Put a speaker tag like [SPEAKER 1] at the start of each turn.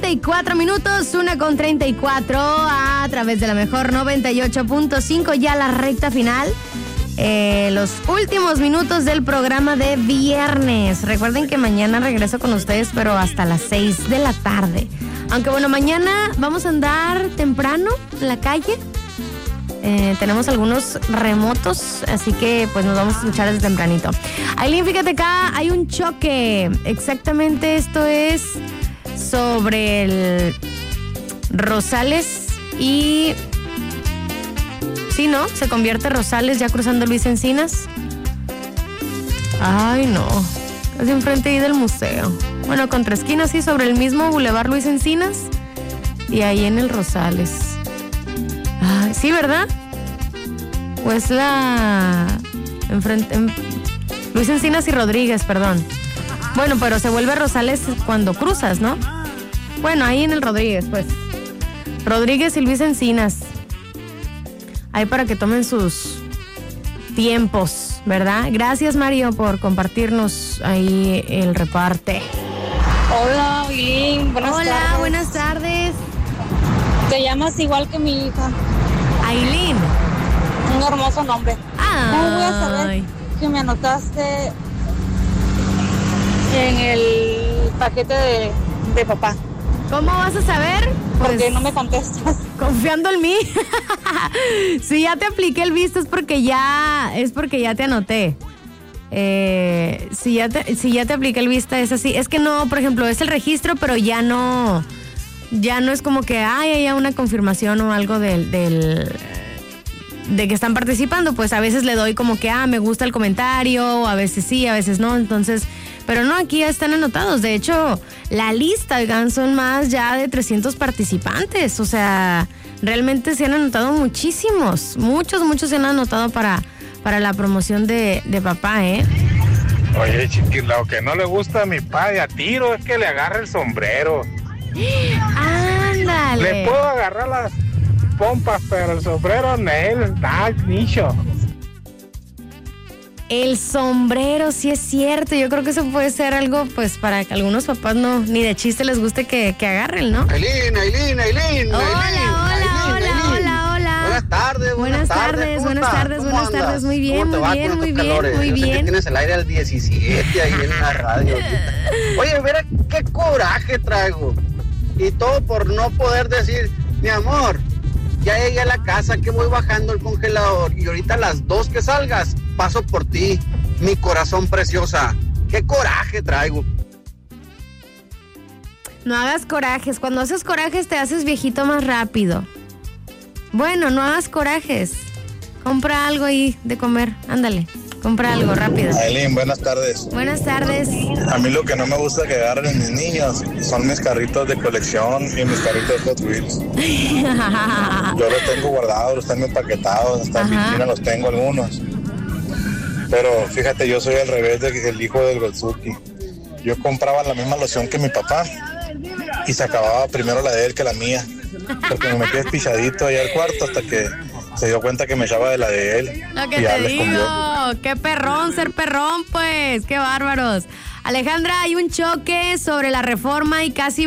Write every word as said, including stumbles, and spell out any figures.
[SPEAKER 1] treinta y cuatro minutos, una con treinta y cuatro a través de la mejor noventa y ocho punto cinco, ya la recta final. Eh, los últimos minutos del programa de viernes. Recuerden que mañana regreso con ustedes, pero hasta las seis de la tarde. Aunque bueno, mañana vamos a andar temprano en la calle. Eh, tenemos algunos remotos, así que pues nos vamos a escuchar desde tempranito. Aileen, fíjate acá, hay un choque. Exactamente, esto es sobre el Rosales y... Sí, ¿no? Se convierte Rosales ya cruzando Luis Encinas. Ay, no. Casi enfrente ahí del museo. Bueno, contra esquinas, sí, sobre el mismo Boulevard Luis Encinas. Y ahí en el Rosales. Ay, sí, ¿verdad? Pues la... Enfrente... En... Luis Encinas y Rodríguez, perdón. Bueno, pero se vuelve Rosales cuando cruzas, ¿no? Bueno, ahí en el Rodríguez, pues. Rodríguez y Luis Encinas. Ahí para que tomen sus tiempos, ¿verdad? Gracias, Mario, por compartirnos ahí el reparte.
[SPEAKER 2] Hola, Aileen, buenas
[SPEAKER 1] Hola,
[SPEAKER 2] tardes.
[SPEAKER 1] Hola, buenas tardes.
[SPEAKER 2] Te llamas igual que mi hija.
[SPEAKER 1] Aileen.
[SPEAKER 2] Un hermoso nombre.
[SPEAKER 1] Ay.
[SPEAKER 2] ¿Cómo voy a saber que me anotaste en el paquete de, de papá?
[SPEAKER 1] ¿Cómo vas a saber?
[SPEAKER 2] Porque
[SPEAKER 1] Pues,
[SPEAKER 2] no me contestas.
[SPEAKER 1] confiando en mí. Si ya te apliqué el visto es porque ya es porque ya te anoté. Eh, si ya te, si ya te apliqué el visto es así. Es que no, por ejemplo, es el registro, pero ya no ya no es como que ay, haya una confirmación o algo del, del de que están participando. Pues a veces le doy como que ah, me gusta el comentario, a veces sí, a veces no, entonces... Pero no, aquí ya están anotados. De hecho, la lista, oigan, son más ya de trescientos participantes. O sea, realmente se han anotado muchísimos. Muchos, muchos se han anotado para, para la promoción de, de papá, ¿eh?
[SPEAKER 3] Oye, chiqui, lo que no le gusta a mi padre a tiro es que le agarre el sombrero.
[SPEAKER 1] ¡Ándale!
[SPEAKER 3] Le puedo agarrar las pompas, pero el sombrero no está nicho.
[SPEAKER 1] El sombrero, sí es cierto. Yo creo que eso puede ser algo, pues, para que algunos papás no, ni de chiste les guste que, que agarren, ¿no?
[SPEAKER 4] Aileen, Aileen, Aileen.
[SPEAKER 1] Hola,
[SPEAKER 4] Aileen,
[SPEAKER 1] hola,
[SPEAKER 4] Aileen,
[SPEAKER 1] hola,
[SPEAKER 4] Aileen.
[SPEAKER 1] hola, hola.
[SPEAKER 4] Buenas tardes, buenas,
[SPEAKER 1] Buenas tardes, buenas tardes, buenas tardes. Muy bien, muy bien, muy bien, muy
[SPEAKER 4] Yo sé que
[SPEAKER 1] bien.
[SPEAKER 4] tienes el aire al diecisiete ahí en la radio ahorita. Oye, mira qué coraje traigo. Y todo por no poder decir, mi amor, ya llegué a la casa, que voy bajando el congelador. Y ahorita a las dos que salgas, paso por ti. Mi corazón preciosa. Qué coraje traigo.
[SPEAKER 1] No hagas corajes. Cuando haces corajes te haces viejito más rápido. Bueno, no hagas corajes. Compra algo ahí de comer. Ándale, compra algo rápido.
[SPEAKER 5] Aileen, buenas tardes.
[SPEAKER 1] Buenas tardes.
[SPEAKER 5] A mí lo que no me gusta que agarren mis niños son mis carritos de colección y mis carritos de Hot Wheels. Yo los tengo guardados, los tengo empaquetados, hasta en vitrina los tengo algunos. Pero fíjate, yo soy al revés del hijo del Gotsuki. Yo compraba la misma loción que mi papá y se acababa primero la de él que la mía, porque me metía espichadito allá al cuarto hasta que se dio cuenta que me echaba de la de él.
[SPEAKER 1] Lo que
[SPEAKER 5] y ya
[SPEAKER 1] te
[SPEAKER 5] le
[SPEAKER 1] digo,
[SPEAKER 5] escondió.
[SPEAKER 1] qué perrón ser perrón, pues, qué bárbaros. Alejandra, hay un choque sobre la reforma y casi